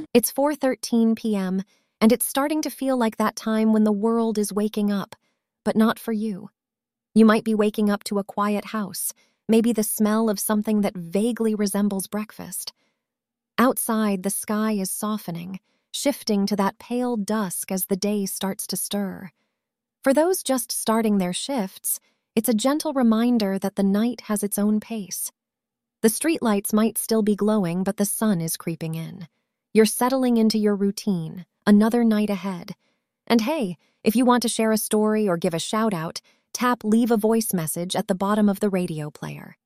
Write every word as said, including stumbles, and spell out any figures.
It's four thirteen p m, and it's starting to feel like that time when the world is waking up, but not for you. You might be waking up to a quiet house, maybe the smell of something that vaguely resembles breakfast. Outside, the sky is softening, shifting to that pale dusk as the day starts to stir. For those just starting their shifts, it's a gentle reminder that the night has its own pace. The streetlights might still be glowing, but the sun is creeping in. You're settling into your routine, another night ahead. And hey, if you want to share a story or give a shout-out, tap Leave a Voice Message at the bottom of the radio player.